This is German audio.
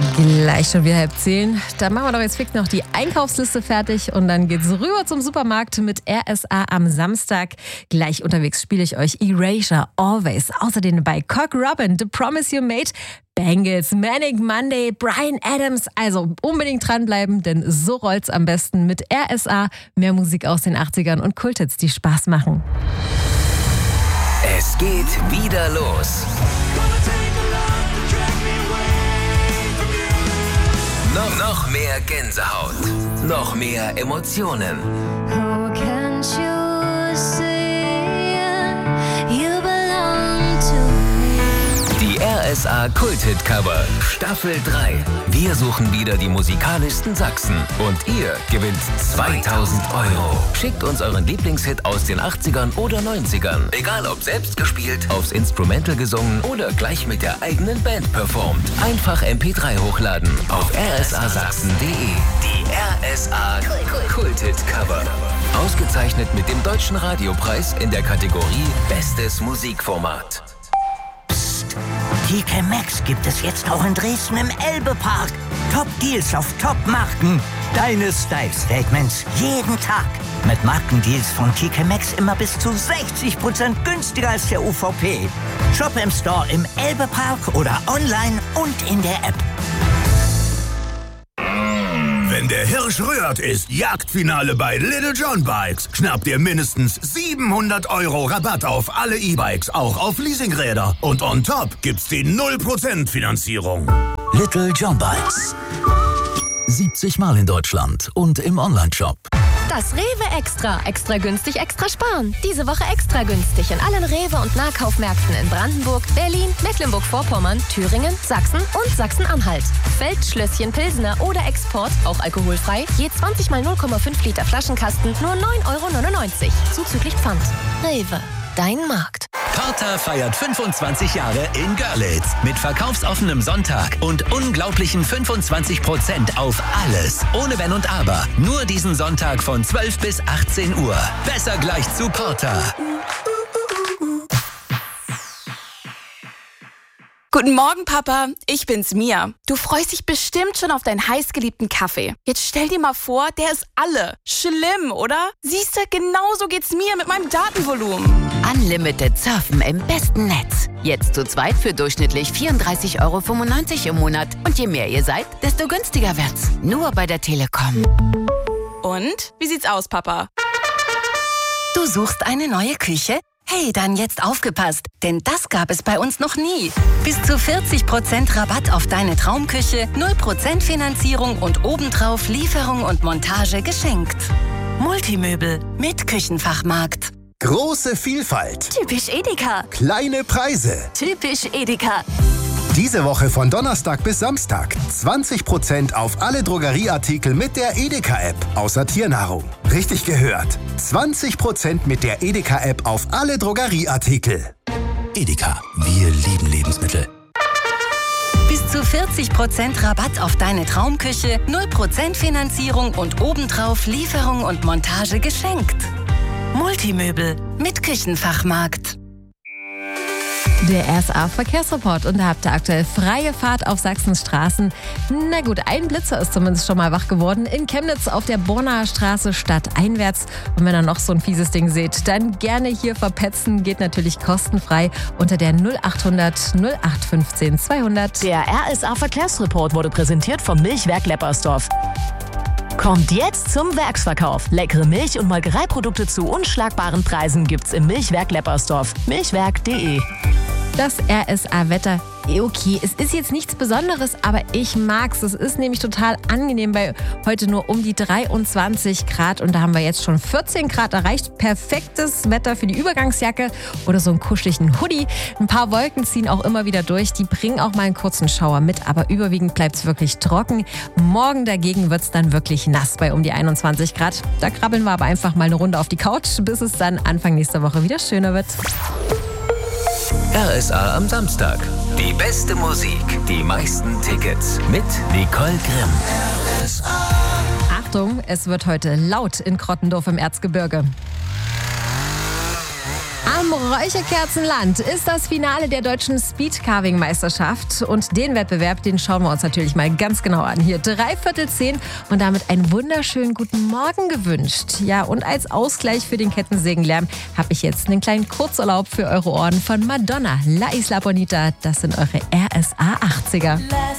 Gleich schon wieder 9:30. Dann machen wir doch jetzt fix noch die Einkaufsliste fertig und dann geht's rüber zum Supermarkt mit RSA am Samstag. Gleich unterwegs spiele ich euch Erasure, Always. Außerdem bei Cock Robin, The Promise You Made, Bangles, Manic Monday, Bryan Adams. Also unbedingt dranbleiben, denn so rollt's am besten mit RSA. Mehr Musik aus den 80ern und Kulthits, die Spaß machen. Es geht wieder los. Noch mehr Gänsehaut, noch mehr Emotionen. Oh, can't you see you belong to me? Die RSA Kult-Hit-Cover, Staffel 3. Wir suchen wieder die musikalischsten Sachsen und ihr gewinnt 2.000 €. Schickt uns euren Lieblingshit aus den 80ern oder 90ern. Egal ob selbst gespielt, aufs Instrumental gesungen oder gleich mit der eigenen Band performt. Einfach MP3 hochladen auf rsasachsen.de. Die RSA Kult-Hit-Cover. Ausgezeichnet mit dem Deutschen Radiopreis in der Kategorie Bestes Musikformat. TK Maxx gibt es jetzt auch in Dresden im Elbe-Park. Top-Deals auf Top-Marken. Deine Style-Statements jeden Tag. Mit Markendeals von TK Maxx immer bis zu 60% günstiger als der UVP. Shop im Store im Elbe-Park oder online und in der App. Wenn der Hirsch rührt, ist Jagdfinale bei Little John Bikes. Schnappt ihr mindestens 700 € Rabatt auf alle E-Bikes, auch auf Leasingräder. Und on top gibt's die 0% Finanzierung. Little John Bikes. 70 Mal in Deutschland und im Onlineshop. Das Rewe Extra. Extra günstig, extra sparen. Diese Woche extra günstig in allen Rewe- und Nahkaufmärkten in Brandenburg, Berlin, Mecklenburg-Vorpommern, Thüringen, Sachsen und Sachsen-Anhalt. Feldschlösschen, Pilsener oder Export, auch alkoholfrei, je 20 mal 0,5 Liter Flaschenkasten, nur 9,99 €. Zuzüglich Pfand. Rewe. Dein Markt. Porter feiert 25 Jahre in Görlitz mit verkaufsoffenem Sonntag und unglaublichen 25% auf alles. Ohne Wenn und Aber. Nur diesen Sonntag von 12 bis 18 Uhr. Besser gleich zu Porter. Guten Morgen, Papa. Ich bin's, Mia. Du freust dich bestimmt schon auf deinen heißgeliebten Kaffee. Jetzt stell dir mal vor, der ist alle. Schlimm, oder? Siehst du, genauso geht's mir mit meinem Datenvolumen. Unlimited Surfen im besten Netz. Jetzt zu zweit für durchschnittlich 34,95 € im Monat. Und je mehr ihr seid, desto günstiger wird's. Nur bei der Telekom. Und? Wie sieht's aus, Papa? Du suchst eine neue Küche? Hey, dann jetzt aufgepasst, denn das gab es bei uns noch nie. Bis zu 40% Rabatt auf deine Traumküche, 0% Finanzierung und obendrauf Lieferung und Montage geschenkt. Multimöbel mit Küchenfachmarkt. Große Vielfalt. Typisch Edeka. Kleine Preise. Typisch Edeka. Diese Woche von Donnerstag bis Samstag 20% auf alle Drogerieartikel mit der Edeka-App, außer Tiernahrung. Richtig gehört. 20% mit der Edeka-App auf alle Drogerieartikel. Edeka. Wir lieben Lebensmittel. Bis zu 40% Rabatt auf deine Traumküche, 0% Finanzierung und obendrauf Lieferung und Montage geschenkt. Multimöbel mit Küchenfachmarkt. Der RSA-Verkehrsreport und da habt ihr aktuell freie Fahrt auf Sachsens Straßen. Na gut, ein Blitzer ist zumindest schon mal wach geworden. In Chemnitz auf der Bornaer Straße stadteinwärts. Und wenn ihr noch so ein fieses Ding seht, dann gerne hier verpetzen. Geht natürlich kostenfrei unter der 0800 0815 200. Der RSA-Verkehrsreport wurde präsentiert vom Milchwerk Leppersdorf. Kommt jetzt zum Werksverkauf. Leckere Milch- und Molkereiprodukte zu unschlagbaren Preisen gibt's im Milchwerk Leppersdorf. Milchwerk.de. Das RSA-Wetter. Okay, es ist jetzt nichts Besonderes, aber ich mag's. Es ist nämlich total angenehm bei heute nur um die 23 Grad und da haben wir jetzt schon 14 Grad erreicht. Perfektes Wetter für die Übergangsjacke oder so einen kuscheligen Hoodie. Ein paar Wolken ziehen auch immer wieder durch. Die bringen auch mal einen kurzen Schauer mit, aber überwiegend bleibt's wirklich trocken. Morgen dagegen wird's dann wirklich nass bei um die 21 Grad. Da krabbeln wir aber einfach mal eine Runde auf die Couch, bis es dann Anfang nächster Woche wieder schöner wird. RSA am Samstag. Die beste Musik, die meisten Tickets mit Nicole Grimm. Achtung, es wird heute laut in Krottendorf im Erzgebirge. Am Im Räucherkerzenland ist das Finale der deutschen Speed-Carving-Meisterschaft. Und den Wettbewerb, den schauen wir uns natürlich mal ganz genau an. Hier 9:45 und damit einen wunderschönen guten Morgen gewünscht. Ja, und als Ausgleich für den Kettensägenlärm habe ich jetzt einen kleinen Kurzurlaub für eure Ohren von Madonna. La Isla Bonita, das sind eure RSA 80er.